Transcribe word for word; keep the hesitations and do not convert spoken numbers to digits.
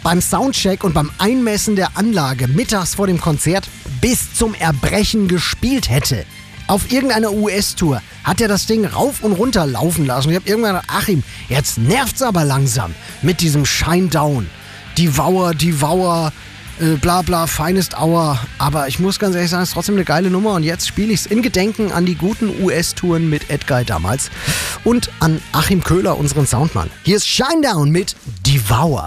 beim Soundcheck und beim Einmessen der Anlage mittags vor dem Konzert bis zum Erbrechen gespielt hätte. Auf irgendeiner U S-Tour hat er das Ding rauf und runter laufen lassen. Ich habe irgendwann gedacht, Achim, jetzt nervt's aber langsam mit diesem Shinedown. Die Wauer, die Wauer, äh, bla bla, Finest Hour. Aber ich muss ganz ehrlich sagen, es ist trotzdem eine geile Nummer. Und jetzt spiele ich es in Gedenken an die guten U S-Touren mit Ed Guy damals. Und an Achim Köhler, unseren Soundmann. Hier ist Shinedown mit Devour.